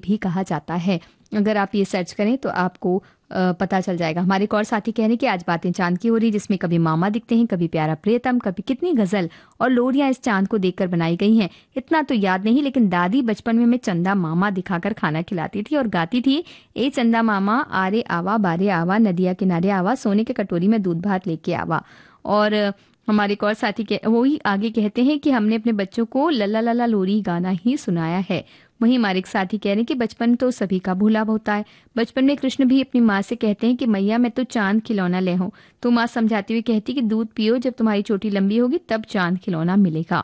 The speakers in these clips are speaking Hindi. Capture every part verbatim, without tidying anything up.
भी कहा जाता है। अगर आप ये सर्च करें तो आपको पता चल जाएगा। हमारे एक और साथी कह रहे हैं कि आज बातें चांद की हो रही, जिसमें कभी मामा दिखते हैं, कभी प्यारा प्रियतम, कभी कितनी गजल और लोरियां इस चांद को देखकर बनाई गई हैं। इतना तो याद नहीं, लेकिन दादी बचपन में हमें चंदा मामा दिखाकर खाना खिलाती थी और गाती थी, ए चंदा मामा आरे आवा बारे आवा, नदिया किनारे आवा, सोने के कटोरी में दूध भात लेके आवा। और हमारे एक और साथी के वो ही आगे कहते हैं कि हमने अपने बच्चों को लल्ला लल्ला लोरी गाना ही सुनाया है। वहीं हमारे एक साथी कह रहे हैं कि बचपन तो सभी का भूला होता है। बचपन में कृष्ण भी अपनी माँ से कहते हैं कि मैया मैं तो चांद खिलौना ले हूं, तो माँ समझाती हुई कहती कि दूध पियो, जब तुम्हारी चोटी लंबी होगी तब चांद खिलौना मिलेगा।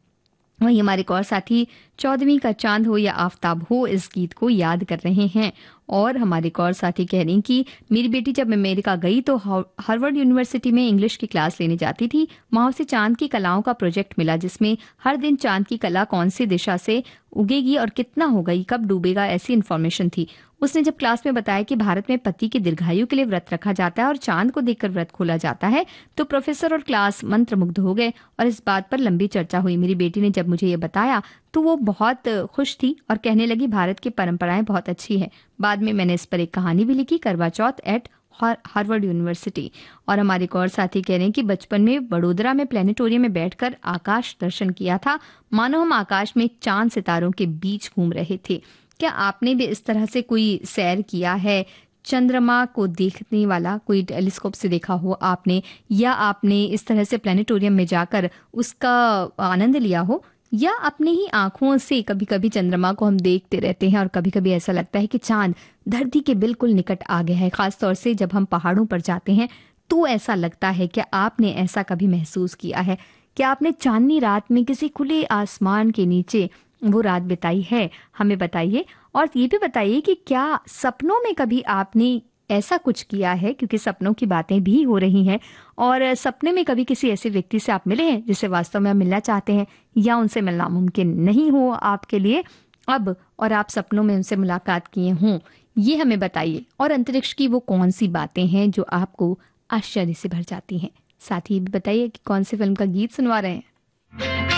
वहीं हमारे एक और साथी चौदहवीं का चांद हो या आफताब हो इस गीत को याद कर रहे हैं। और हमारे एक और साथी कह रहे हैं कि मेरी बेटी जब अमेरिका गई तो हार्वर्ड यूनिवर्सिटी में इंग्लिश की क्लास लेने जाती थी। वहां से चांद की कलाओं का प्रोजेक्ट मिला, जिसमें हर दिन चांद की कला कौन सी दिशा से उगेगी और कितना होगा, कब डूबेगा, ऐसी इन्फॉर्मेशन थी। उसने जब क्लास में बताया कि भारत में पति की दीर्घायु के लिए व्रत रखा जाता है और चांद को देखकर व्रत खोला जाता है, तो प्रोफेसर और क्लास मंत्रमुग्ध हो गए और इस बात पर लंबी चर्चा हुई। मेरी बेटी ने जब मुझे ये बताया तो वो बहुत खुश थी और कहने लगी भारत की परंपराएं बहुत अच्छी है। बाद में मैंने इस पर एक कहानी भी लिखी, करवा चौथ एट हार्वर्ड यूनिवर्सिटी। और हमारे एक और साथी कह रहे हैं कि बचपन में वडोदरा में प्लेनेटोरियम में बैठकर आकाश दर्शन किया था, मानो हम आकाश में चांद सितारों के बीच घूम रहे थे। क्या आपने भी इस तरह से कोई सैर किया है, चंद्रमा को देखने वाला कोई टेलीस्कोप से देखा हो आपने, या आपने इस तरह से प्लेनेटोरियम में जाकर उसका आनंद लिया हो, या अपने ही आंखों से कभी कभी चंद्रमा को हम देखते रहते हैं और कभी कभी ऐसा लगता है कि चांद धरती के बिल्कुल निकट आ गया है। खासतौर से जब हम पहाड़ों पर जाते हैं तो ऐसा लगता है। क्या आपने ऐसा कभी महसूस किया है? क्या आपने चांदनी रात में किसी खुले आसमान के नीचे वो रात बिताई है? हमें बताइए। और ये भी बताइए कि क्या सपनों में कभी आपने ऐसा कुछ किया है, क्योंकि सपनों की बातें भी हो रही हैं, और सपने में कभी किसी ऐसे व्यक्ति से आप मिले हैं जिससे वास्तव में आप मिलना चाहते हैं, या उनसे मिलना मुमकिन नहीं हो आपके लिए अब और आप सपनों में उनसे मुलाकात किए हों, ये हमें बताइए। और अंतरिक्ष की वो कौन सी बातें हैं जो आपको आश्चर्य से भर जाती हैं? साथ ही भी बताइए कि कौन सी फिल्म का गीत सुनवा रहे हैं।